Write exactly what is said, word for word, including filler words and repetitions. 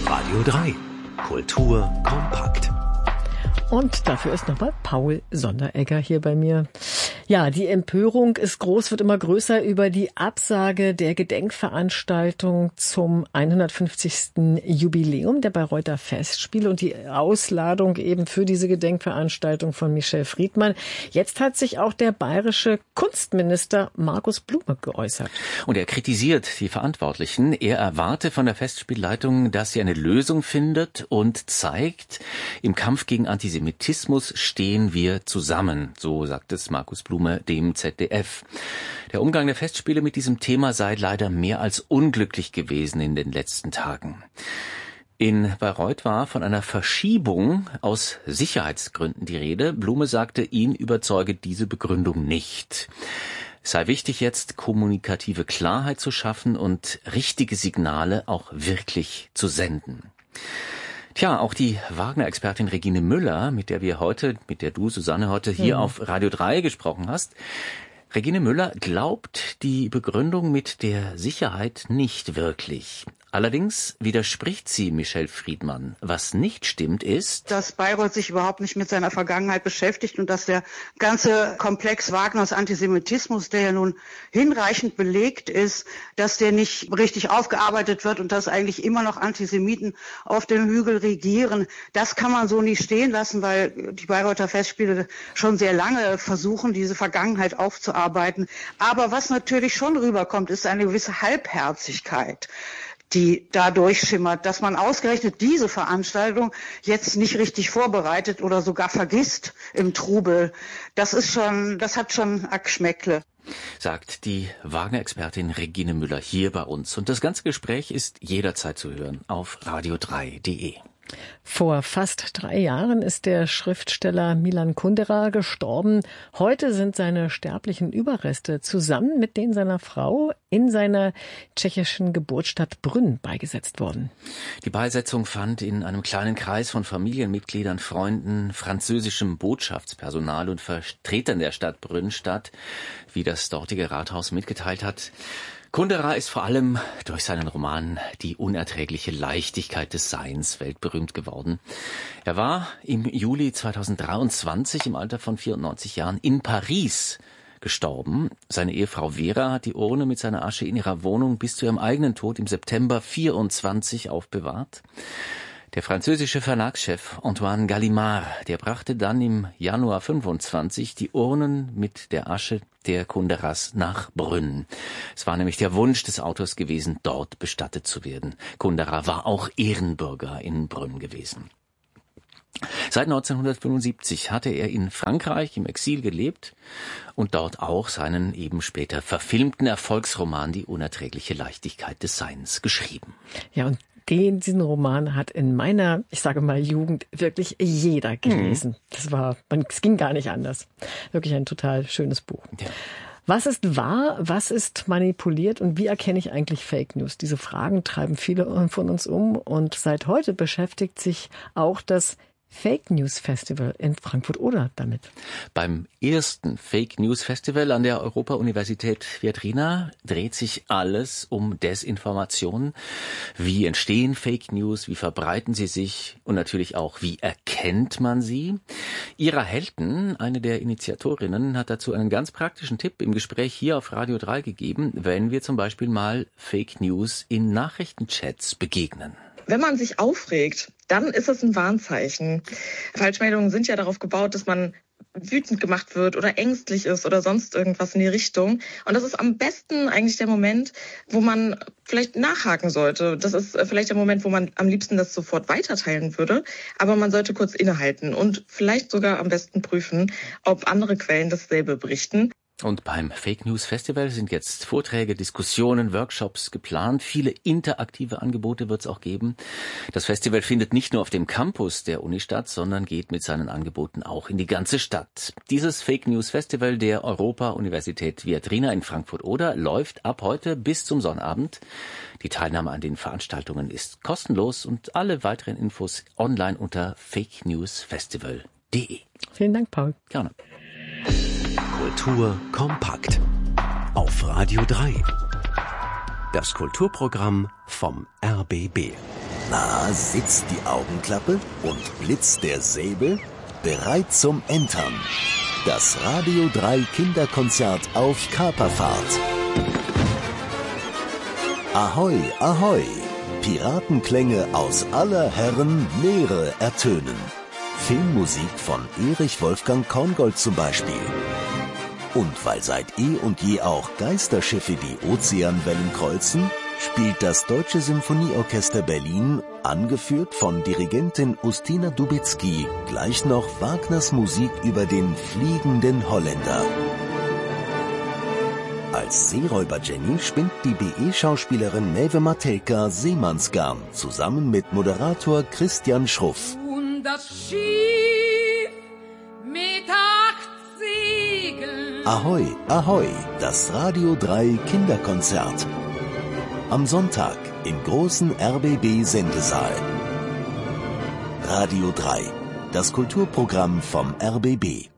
Radio drei. Kultur kompakt. Und dafür ist nochmal Paul Sonderegger hier bei mir. Ja, die Empörung ist groß, wird immer größer über die Absage der Gedenkveranstaltung zum hundertfünfzigsten Jubiläum der Bayreuther Festspiele und die Ausladung eben für diese Gedenkveranstaltung von Michel Friedmann. Jetzt hat sich auch der bayerische Kunstminister Markus Blume geäußert. Und er kritisiert die Verantwortlichen. Er erwarte von der Festspielleitung, dass sie eine Lösung findet und zeigt, im Kampf gegen Antisemitismus stehen wir zusammen. So sagt es Markus Blume dem Z D F. Der Umgang der Festspiele mit diesem Thema sei leider mehr als unglücklich gewesen in den letzten Tagen. In Bayreuth war von einer Verschiebung aus Sicherheitsgründen die Rede. Blume sagte, ihn überzeuge diese Begründung nicht. Es sei wichtig, jetzt kommunikative Klarheit zu schaffen und richtige Signale auch wirklich zu senden. Tja, auch die Wagner-Expertin Regine Müller, mit der wir heute, mit der du, Susanne, heute hier mhm. auf Radio drei gesprochen hast. Regine Müller glaubt die Begründung mit der Sicherheit nicht wirklich. Allerdings widerspricht sie Michel Friedmann. Was nicht stimmt ist, dass Bayreuth sich überhaupt nicht mit seiner Vergangenheit beschäftigt und dass der ganze Komplex Wagners Antisemitismus, der ja nun hinreichend belegt ist, dass der nicht richtig aufgearbeitet wird und dass eigentlich immer noch Antisemiten auf dem Hügel regieren. Das kann man so nicht stehen lassen, weil die Bayreuther Festspiele schon sehr lange versuchen, diese Vergangenheit aufzuarbeiten. Aber was natürlich schon rüberkommt, ist eine gewisse Halbherzigkeit, die da durchschimmert, dass man ausgerechnet diese Veranstaltung jetzt nicht richtig vorbereitet oder sogar vergisst im Trubel. Das ist schon, das hat schon ein Geschmäckle. Sagt die Wagner-Expertin Regine Müller hier bei uns. Und das ganze Gespräch ist jederzeit zu hören auf radio drei punkt de. Vor fast drei Jahren ist der Schriftsteller Milan Kundera gestorben. Heute sind seine sterblichen Überreste zusammen mit denen seiner Frau in seiner tschechischen Geburtsstadt Brünn beigesetzt worden. Die Beisetzung fand in einem kleinen Kreis von Familienmitgliedern, Freunden, französischem Botschaftspersonal und Vertretern der Stadt Brünn statt, wie das dortige Rathaus mitgeteilt hat. Kundera ist vor allem durch seinen Roman Die unerträgliche Leichtigkeit des Seins weltberühmt geworden. Er war im Juli zweitausenddreiundzwanzig im Alter von vierundneunzig Jahren in Paris gestorben. Seine Ehefrau Vera hat die Urne mit seiner Asche in ihrer Wohnung bis zu ihrem eigenen Tod im September vierundzwanzig aufbewahrt. Der französische Verlagschef Antoine Gallimard, der brachte dann im Januar fünfundzwanzig die Urnen mit der Asche der Kunderas nach Brünn. Es war nämlich der Wunsch des Autors gewesen, dort bestattet zu werden. Kundera war auch Ehrenbürger in Brünn gewesen. Seit neunzehnhundertfünfundsiebzig hatte er in Frankreich im Exil gelebt und dort auch seinen eben später verfilmten Erfolgsroman Die unerträgliche Leichtigkeit des Seins geschrieben. Ja, und Den, diesen Roman hat in meiner, ich sage mal, Jugend wirklich jeder gelesen. Mhm. Das war, man, es ging gar nicht anders. Wirklich ein total schönes Buch. Ja. Was ist wahr, was ist manipuliert und wie erkenne ich eigentlich Fake News? Diese Fragen treiben viele von uns um und seit heute beschäftigt sich auch das Fake News Festival in Frankfurt-Oder damit. Beim ersten Fake News Festival an der Europa-Universität Viadrina dreht sich alles um Desinformation. Wie entstehen Fake News? Wie verbreiten sie sich? Und natürlich auch, wie erkennt man sie? Ira Helten, eine der Initiatorinnen, hat dazu einen ganz praktischen Tipp im Gespräch hier auf Radio drei gegeben, wenn wir zum Beispiel mal Fake News in Nachrichtenchats begegnen. Wenn man sich aufregt, dann ist es ein Warnzeichen. Falschmeldungen sind ja darauf gebaut, dass man wütend gemacht wird oder ängstlich ist oder sonst irgendwas in die Richtung. Und das ist am besten eigentlich der Moment, wo man vielleicht nachhaken sollte. Das ist vielleicht der Moment, wo man am liebsten das sofort weiterteilen würde. Aber man sollte kurz innehalten und vielleicht sogar am besten prüfen, ob andere Quellen dasselbe berichten. Und beim Fake News Festival sind jetzt Vorträge, Diskussionen, Workshops geplant. Viele interaktive Angebote wird es auch geben. Das Festival findet nicht nur auf dem Campus der Uni statt, sondern geht mit seinen Angeboten auch in die ganze Stadt. Dieses Fake News Festival der Europa-Universität Viadrina in Frankfurt-Oder läuft ab heute bis zum Sonnabend. Die Teilnahme an den Veranstaltungen ist kostenlos und alle weiteren Infos online unter fake news festival punkt de. Vielen Dank, Paul. Gerne. Kultur kompakt. Auf Radio drei. Das Kulturprogramm vom R B B. Na, sitzt die Augenklappe und blitzt der Säbel? Bereit zum Entern. Das Radio drei Kinderkonzert auf Kaperfahrt. Ahoi, ahoi! Piratenklänge aus aller Herren Meere ertönen. Filmmusik von Erich Wolfgang Korngold zum Beispiel. Und weil seit eh und je auch Geisterschiffe die Ozeanwellen kreuzen, spielt das Deutsche Symphonieorchester Berlin, angeführt von Dirigentin Ustina Dubicki, gleich noch Wagners Musik über den fliegenden Holländer. Als Seeräuber Jenny spinnt die B E-Schauspielerin Maeve Matelka Seemannsgarn zusammen mit Moderator Christian Schruff. Und das Schiff mit acht Segeln. Ahoi, ahoi, das Radio drei Kinderkonzert. Am Sonntag im großen R B B-Sendesaal. Radio drei, das Kulturprogramm vom R B B.